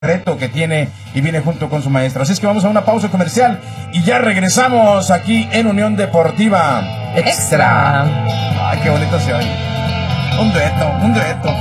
reto que tiene y viene junto con su maestra. Así es que vamos a una pausa comercial y ya regresamos aquí en Unión Deportiva Extra. Ay, qué bonito se oye. Un dueto.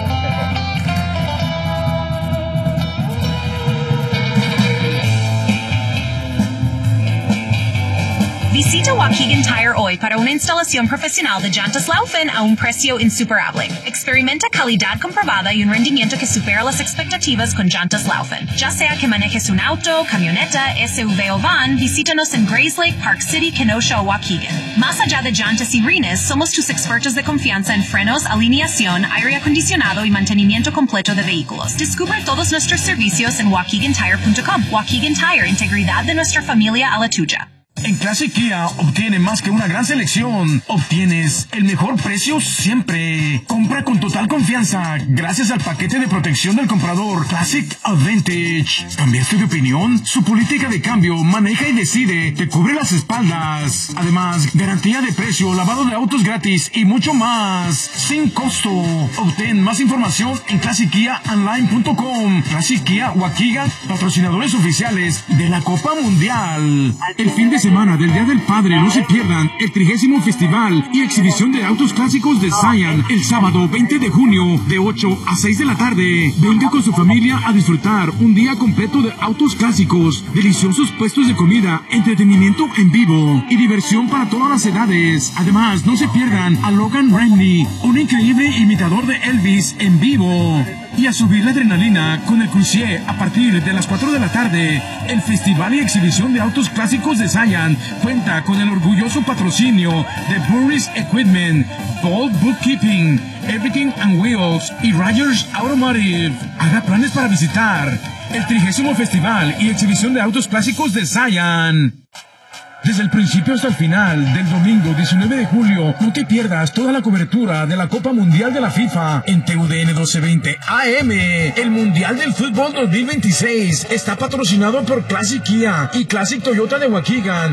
Visita Waukegan Tire hoy para una instalación profesional de llantas Laufen a un precio insuperable. Experimenta calidad comprobada y un rendimiento que supera las expectativas con llantas Laufen. Ya sea que manejes un auto, camioneta, SUV o van, visítanos en Grays Lake, Park City, Kenosha o Waukegan. Más allá de llantas y rines, somos tus expertos de confianza en frenos, alineación, aire acondicionado y mantenimiento completo de vehículos. Descubre todos nuestros servicios en WaukeganTire.com. Waukegan Tire, integridad de nuestra familia a la tuya. En Classic Kia obtiene más que una gran selección. Obtienes el mejor precio siempre. Compra con total confianza gracias al paquete de protección del comprador Classic Advantage. ¿Cambiaste de opinión? Su política de cambio, maneja y decide, te cubre las espaldas. Además, garantía de precio, lavado de autos gratis y mucho más. Sin costo. Obtén más información en ClassicKiaOnline.com. Classic Kia Waukegan, patrocinadores oficiales de la Copa Mundial. El fin de semana del Día del Padre, no se pierdan el 30º Festival y Exhibición de Autos Clásicos de Zion el sábado 20 de junio de 8 a 6 de la tarde. Venga con su familia a disfrutar un día completo de autos clásicos, deliciosos puestos de comida, entretenimiento en vivo y diversión para todas las edades. Además, no se pierdan a Logan Rimley, un increíble imitador de Elvis en vivo. Y a subir la adrenalina con el Crucier a partir de las 4 de la tarde. El Festival y Exhibición de Autos Clásicos de Zion cuenta con el orgulloso patrocinio de Burris Equipment, Bold Bookkeeping, Everything and Wheels y Rogers Automotive. Haga planes para visitar el 30º Festival y Exhibición de Autos Clásicos de Zion. Desde el principio hasta el final del domingo 19 de julio, no te pierdas toda la cobertura de la Copa Mundial de la FIFA en TUDN 1220 AM. El Mundial del Fútbol 2026 está patrocinado por Classic Kia y Classic Toyota de Waukegan,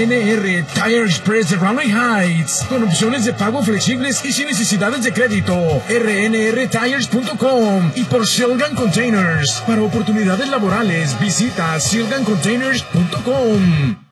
RNR Tire Express de Raleigh Heights, con opciones de pago flexibles y sin necesidades de crédito. RNRTires.com y por Silgan Containers. Para oportunidades laborales, visita silgancontainers.com.